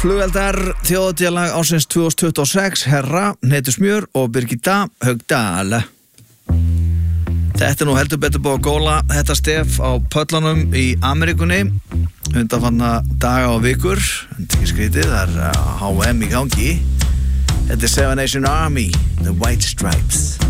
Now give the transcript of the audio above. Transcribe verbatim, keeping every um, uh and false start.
Flugeldar, þjóðatíðalag ársins tvö þúsund tuttugu og sex, Herra, Hnetusmjör og Birgitta Haugdal. Þetta er nú heldur betur búið að góla þetta stef á pöllunum í Ameríkunni undanfarna daga og vikur. Þetta er ekki skrítið, það er H M í gangi. Þetta er Seven Nation Army, The White Stripes.